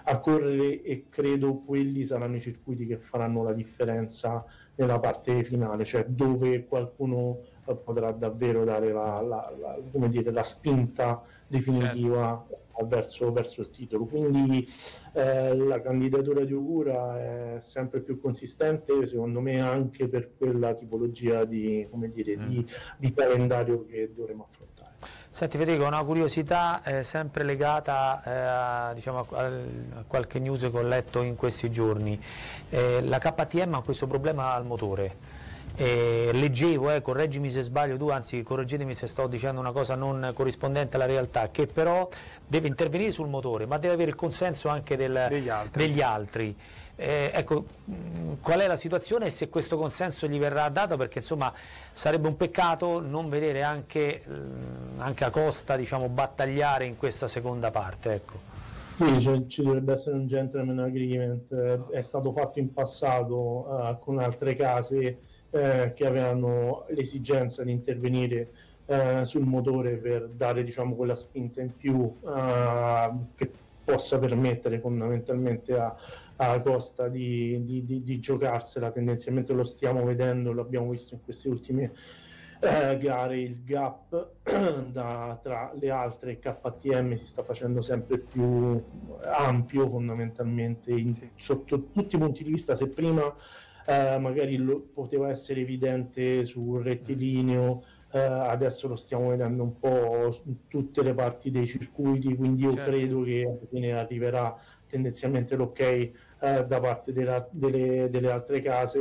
a correre, e credo quelli saranno i circuiti che faranno la differenza nella parte finale, cioè dove qualcuno potrà davvero dare come dire, la spinta definitiva, certo, verso il titolo. Quindi la candidatura di Ogura è sempre più consistente, secondo me, anche per quella tipologia di, come dire, di calendario che dovremo affrontare. Senti Federico, una curiosità sempre legata diciamo a qualche news che ho letto in questi giorni. La KTM ha questo problema al motore. Leggevo, correggimi se sbaglio tu, anzi correggetemi se sto dicendo una cosa non corrispondente alla realtà, che però deve intervenire sul motore, ma deve avere il consenso anche degli altri. Ecco, qual è la situazione e se questo consenso gli verrà dato, perché insomma sarebbe un peccato non vedere anche Acosta, diciamo, battagliare in questa seconda parte, ecco. Sì, ci dovrebbe essere un gentleman agreement, è stato fatto in passato con altre case che avevano l'esigenza di intervenire sul motore per dare, diciamo, quella spinta in più che possa permettere fondamentalmente a Costa di giocarsela. Tendenzialmente lo stiamo vedendo, lo abbiamo visto in queste ultime gare, il gap tra le altre KTM si sta facendo sempre più ampio, fondamentalmente sotto tutti i punti di vista. Se prima magari poteva essere evidente sul rettilineo, adesso lo stiamo vedendo un po' su tutte le parti dei circuiti, quindi io credo che alla fine arriverà tendenzialmente l'ok da parte delle altre case.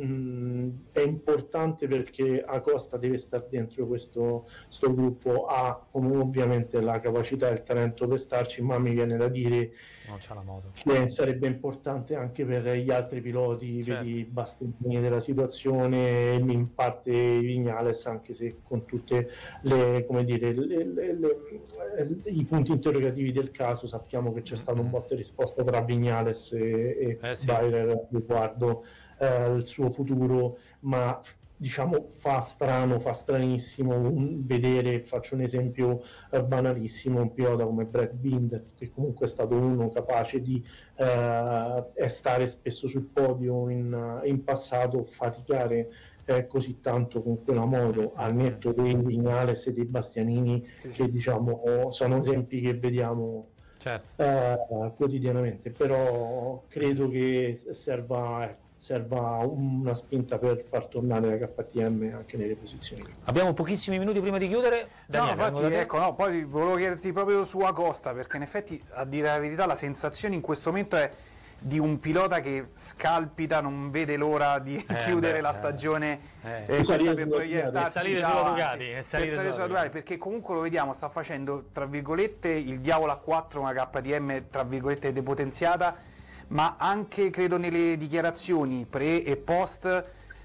È importante perché Acosta deve stare dentro questo gruppo, ha ovviamente la capacità e il talento per starci, ma mi viene da dire non c'ha la moto, che sarebbe importante anche per gli altri piloti, vedi Bastianini della situazione, in parte Viñales, anche se con tutte come dire, i punti interrogativi del caso. Sappiamo che c'è stato un botta e risposta tra Viñales e Bayer riguardo il suo futuro, ma diciamo fa stranissimo vedere, faccio un esempio banalissimo, un pilota come Brad Binder, che comunque è stato uno capace di stare spesso sul podio in passato, faticare così tanto con quella moto, al netto dei Viñales e dei Bastianini, che diciamo sono esempi che vediamo quotidianamente. Però credo che serva una spinta per far tornare la KTM anche nelle posizioni. Abbiamo pochissimi minuti prima di chiudere. Daniele, poi volevo chiederti proprio su Acosta, perché in effetti, a dire la verità, la sensazione in questo momento è di un pilota che scalpita, non vede l'ora di chiudere la stagione per proiettarsi sulla Ducati, perché comunque lo vediamo, sta facendo tra virgolette il diavolo a 4, una KTM tra virgolette depotenziata, ma anche credo nelle dichiarazioni pre e post,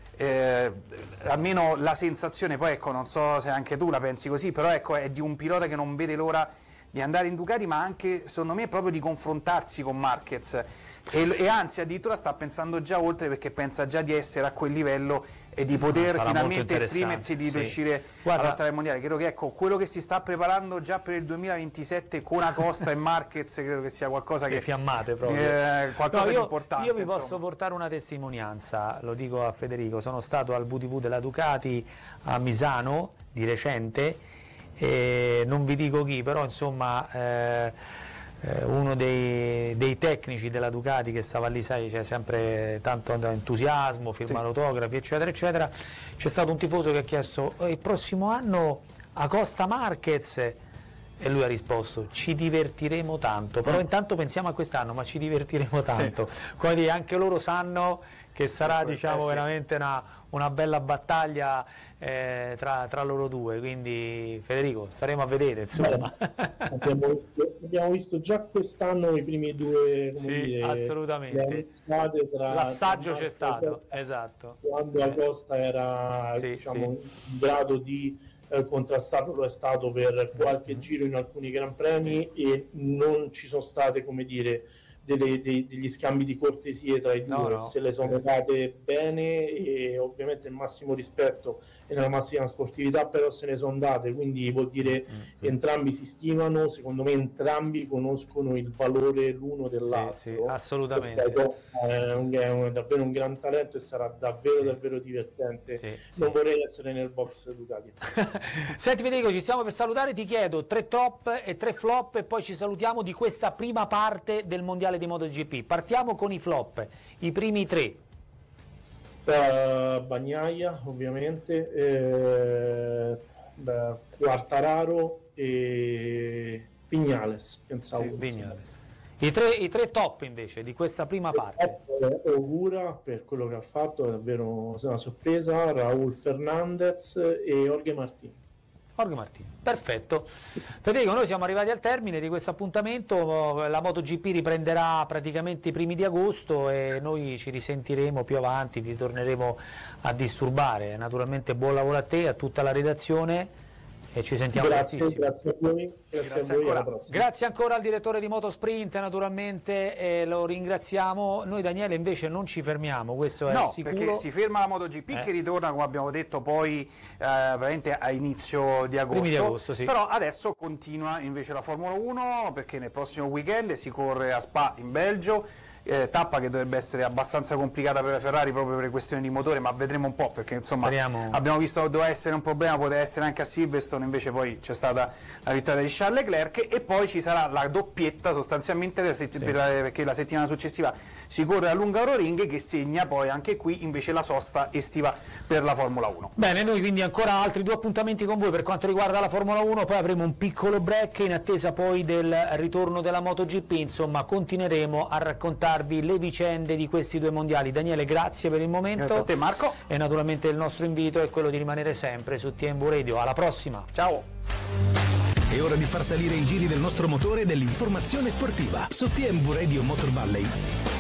almeno la sensazione, poi ecco, non so se anche tu la pensi così, però ecco, è di un pilota che non vede l'ora di andare in Ducati, ma anche secondo me proprio di confrontarsi con Marquez, e anzi addirittura sta pensando già oltre, perché pensa già di essere a quel livello e di poter finalmente esprimersi, di riuscire a lottare il mondiale. Credo che ecco, quello che si sta preparando già per il 2027 con Acosta e Marquez credo che sia qualcosa che fiammate proprio, qualcosa di importante. Io vi posso portare una testimonianza, lo dico a Federico, sono stato al VTV della Ducati a Misano di recente, non vi dico chi, però insomma uno dei tecnici della Ducati che stava lì, sai, c'è sempre tanto entusiasmo, firmare autografi eccetera eccetera. C'è stato un tifoso che ha chiesto il prossimo anno Acosta Marquez, e lui ha risposto ci divertiremo tanto, però intanto pensiamo a quest'anno, ma ci divertiremo tanto. Quindi anche loro sanno che sarà veramente una bella battaglia tra loro due, quindi Federico staremo a vedere, insomma. Abbiamo visto già quest'anno i primi due, assolutamente, l'assaggio c'è stato, esatto, quando Acosta era in grado di contrastarlo, lo è stato per qualche giro in alcuni Gran Premi, e non ci sono state, come dire, degli scambi di cortesie tra i due, se le sono date bene, e ovviamente il massimo rispetto e nella massima sportività, però se ne sono date, quindi vuol dire entrambi si stimano, secondo me entrambi conoscono il valore l'uno dell'altro. Sì, assolutamente. È davvero un gran talento e sarà davvero divertente. Non vorrei essere nel box Ducati. Senti Federico, ci stiamo per salutare, ti chiedo 3 top e 3 flop e poi ci salutiamo di questa prima parte del mondiale di MotoGP. Partiamo con i flop, i primi 3. Bagnaia ovviamente, Quartararo e Viñales, pensavo. Viñales. I tre top invece di questa prima parte. Ogura per quello che ha fatto, è davvero una sorpresa, Raúl Fernández e Jorge Martín. Perfetto. Federico, noi siamo arrivati al termine di questo appuntamento, la MotoGP riprenderà praticamente i primi di agosto e noi ci risentiremo più avanti, vi torneremo a disturbare. Naturalmente buon lavoro a te, a tutta la redazione e ci sentiamo prestissimo. Grazie a voi, grazie a voi, alla prossima. Grazie ancora al direttore di Motosprint, naturalmente, lo ringraziamo. Noi Daniele invece non ci fermiamo, questo è sicuro. Perché si ferma la MotoGP che ritorna, come abbiamo detto, poi veramente a inizio di agosto. Primi di agosto, sì. Però adesso continua invece la Formula 1, perché nel prossimo weekend si corre a Spa in Belgio. Tappa che dovrebbe essere abbastanza complicata per la Ferrari proprio per le questioni di motore, ma vedremo un po', perché insomma abbiamo visto che doveva essere un problema, poteva essere anche a Silverstone, invece poi c'è stata la vittoria di Charles Leclerc e poi ci sarà la doppietta sostanzialmente perché la settimana successiva si corre a Hungaroring, che segna poi anche qui invece la sosta estiva per la Formula 1. Bene, noi quindi ancora altri 2 appuntamenti con voi per quanto riguarda la Formula 1, poi avremo un piccolo break in attesa poi del ritorno della MotoGP, insomma continueremo a raccontarvi le vicende di questi 2 mondiali. Daniele, grazie per il momento. Grazie a te Marco. E naturalmente il nostro invito è quello di rimanere sempre su TMV Radio. Alla prossima. Ciao. È ora di far salire i giri del nostro motore dell'informazione sportiva su TMV Radio Motor Valley.